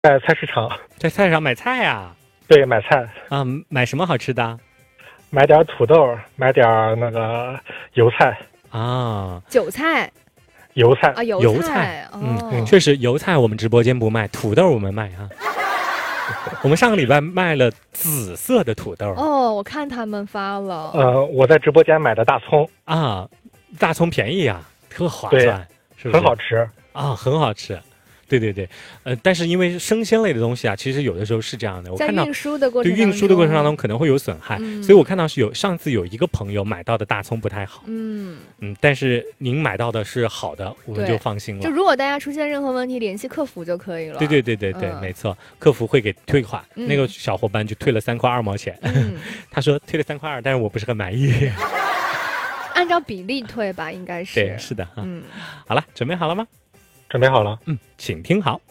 在菜市场。 在菜市场买菜呀？ 对，买菜啊，买什么好吃的？ 买点土豆，买点那个油菜啊， 韭菜。 油菜啊，油菜， 确实油菜我们直播间不卖，土豆我们卖啊。我们上个礼拜卖了紫色的土豆。 哦，我看他们发了。 我在直播间买的大葱啊，大葱便宜啊，特划算，是不是？ 很好吃啊，很好吃。对对对，但是因为生鲜类的东西啊，其实有的时候是这样的。我看到在运输的过程当中，对运输的过程当中可能会有损害，所以我看到是上次有一个朋友买到的大葱不太好。但是您买到的是好的，我们就放心了。 就如果大家出现任何问题，联系客服就可以了。 对，没错，客服会给退款。那个小伙伴就退了3块2毛钱，他说退了3块2，但是我不是很满意。 按照比例退吧，应该是。 对，是的哈。好了，准备好了吗？ 准备好了。 请听好。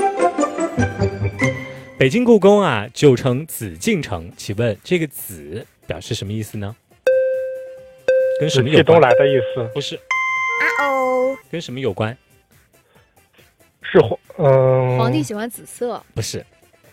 北京故宫啊，旧称紫禁城，请问这个紫表示什么意思呢？跟什么有关？ 紫气东来的意思？ 不是。 哦。 跟什么有关？ 是皇帝喜欢紫色。 不是。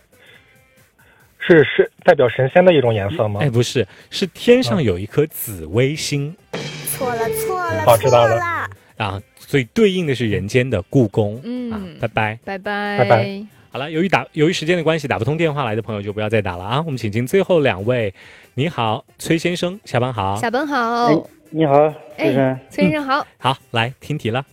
是代表神仙的一种颜色吗？ 哎，不是，是天上有一颗紫微星。 错了。 好，知道了。 啊，所以对应的是人间的故宫。拜拜。 拜拜。 好了，由于时间的关系，打不通电话来的朋友就不要再打了啊。我们请进最后2位。你好，崔先生，下班好。 下班好。 你好，崔生。 崔先生好。 好，来听题了。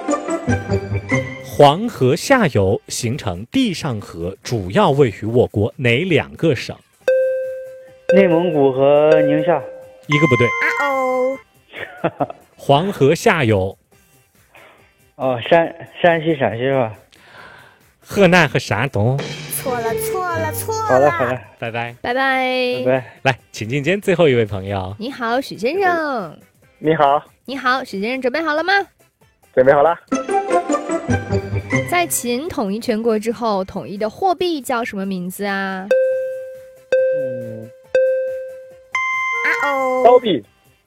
黄河下游形成地上河，主要位于我国哪2个省？ 内蒙古和宁夏。 一个不对。黄河下游。 山西陕西是吧？ 河南和山东。 错了。 好了， 拜拜。 拜拜。 来，请进间最后一位朋友。 你好，许先生。 你好。 你好，许先生，准备好了吗？ 准备好了。 在秦统一全国之后，统一的货币叫什么名字啊？ 刀币。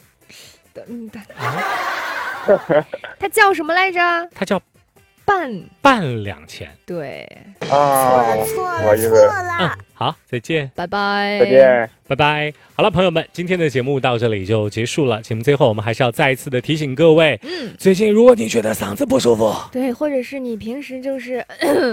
它叫什么来着？ 它叫半两钱。 对。 错了。 好，再见。 拜拜。 再见。 拜拜。好了，朋友们，今天的节目到这里就结束了。节目最后，我们还是要再一次的提醒各位，最近如果你觉得嗓子不舒服， 对，或者是你平时就是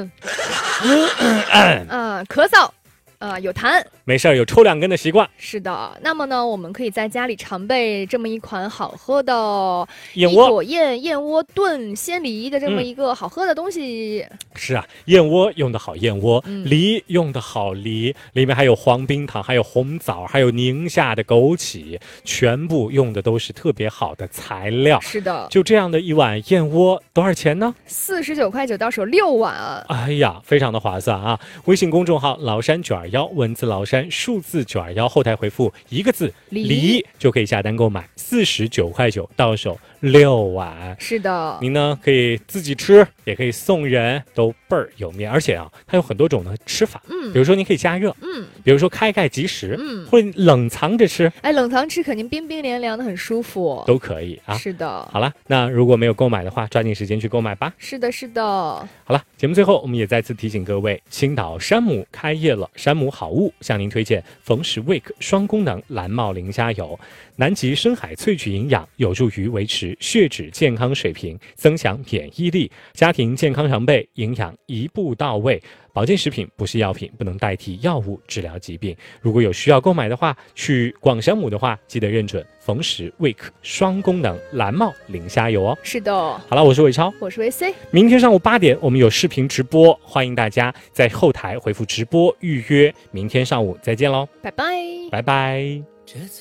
咳嗽。有痰， 没事儿，有抽2根的习惯。 是的，那么呢，我们可以在家里常备这么一款好喝的燕窝燕窝炖鲜梨的这么一个好喝的东西。 是啊，燕窝用的好燕窝，梨用的好梨，里面还有黄冰糖，还有红枣，还有宁夏的枸杞，全部用的都是特别好的材料。 是的， 就这样的一碗燕窝多少钱呢 ？49块9，到手6碗。 哎呀，非常的划算啊！微信公众号崂山921，文字崂山，数字921，后台回复1个字梨就可以下单购买，49块9，到手6碗。 是的， 您呢可以自己吃，也可以送人，都倍儿有面。而且啊，它有很多种的吃法，比如说您可以加热，比如说开盖即食，或者冷藏着吃。 哎，冷藏吃肯定冰冰凉凉的，很舒服， 都可以啊。 是的。 好了，那如果没有购买的话，抓紧时间去购买吧。 是的。 好了，节目最后我们也再次提醒各位，青岛山姆开业了，山姆好物向您推荐冯氏 Wake 双功能蓝帽磷虾油，南极深海萃取营养，有助于维持血脂健康水平，增强免疫力，家庭健康常备，营养一步到位。保健食品不是药品，不能代替药物治疗疾病。如果有需要购买的话，去逛山姆的话，记得认准冯氏 Wake 双功能蓝帽磷虾油哦。 是的。 好了，我是伟超， 我是维 C。 明天上午8点我们有视频直播，欢迎大家在后台回复直播预约。明天上午再见喽， 拜拜。 拜拜。